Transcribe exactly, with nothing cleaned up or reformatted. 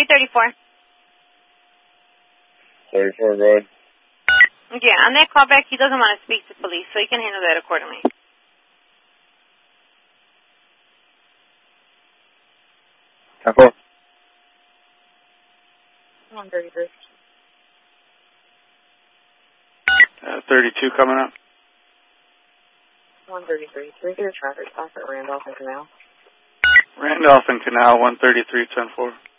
thirty-four. thirty-four, go ahead. Yeah, on that callback, he doesn't want to speak to police, so you can handle that accordingly. ten four. one thirty-three. Uh, thirty-two coming up. one thirty-three. Can we get a traffic stop at Randolph and Canal? Randolph and Canal, one thirty-three, ten four.